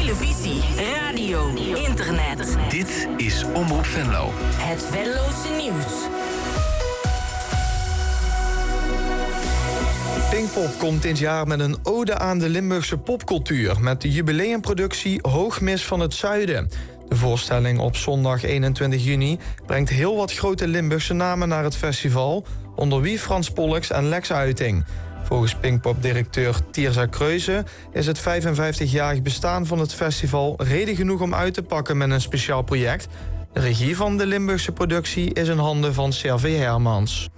televisie, radio, internet. Dit is Omroep Venlo. Het Venlose nieuws. Pinkpop komt dit jaar met een ode aan de Limburgse popcultuur met de jubileumproductie Hoogmis van het Zuiden. De voorstelling op zondag 21 juni brengt heel wat grote Limburgse namen naar het festival, onder wie Frans Pollux en Lex Uiting. Volgens Pinkpop-directeur Tirza Kreuze is het 55-jarig bestaan van het festival reden genoeg om uit te pakken met een speciaal project. De regie van de Limburgse productie is in handen van Servé Hermans.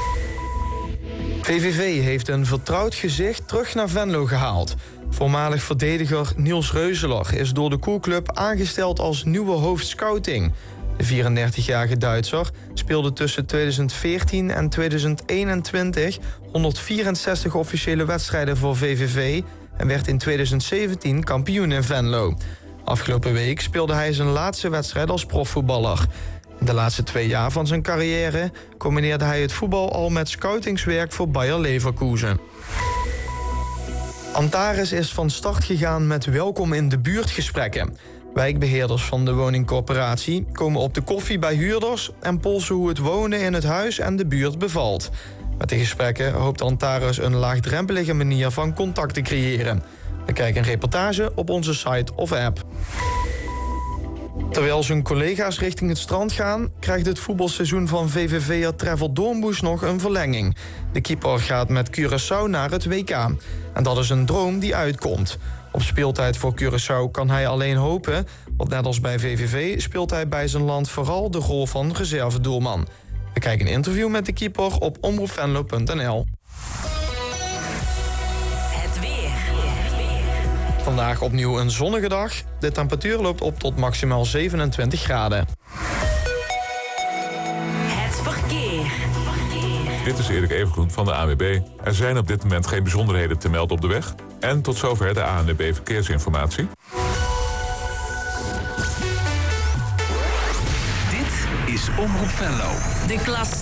VVV heeft een vertrouwd gezicht terug naar Venlo gehaald. Voormalig verdediger Niels Reuzeler is door de Koelclub aangesteld als nieuwe hoofdscouting. De 34-jarige Duitser speelde tussen 2014 en 2021 164 officiële wedstrijden voor VVV en werd in 2017 kampioen in Venlo. Afgelopen week speelde hij zijn laatste wedstrijd als profvoetballer. In de laatste 2 jaar van zijn carrière combineerde hij het voetbal al met scoutingswerk voor Bayer Leverkusen. Antares is van start gegaan met welkom in de buurtgesprekken. Wijkbeheerders van de woningcorporatie komen op de koffie bij huurders en polsen hoe het wonen in het huis en de buurt bevalt. Met de gesprekken hoopt Antares een laagdrempelige manier van contact te creëren. Bekijk een reportage op onze site of app. Terwijl zijn collega's richting het strand gaan, krijgt het voetbalseizoen van VVV'er Trevor Doornboes nog een verlenging. De keeper gaat met Curaçao naar het WK. En dat is een droom die uitkomt. Op speeltijd voor Curaçao kan hij alleen hopen, want net als bij VVV speelt hij bij zijn land vooral de rol van reservedoelman. Bekijk een interview met de keeper op omroepvenlo.nl. Vandaag opnieuw een zonnige dag. De temperatuur loopt op tot maximaal 27 graden. Het verkeer. Dit is Erik Evengroen van de ANWB. Er zijn op dit moment geen bijzonderheden te melden op de weg. En tot zover de ANWB Verkeersinformatie. Dit is Omroep Venlo. De klas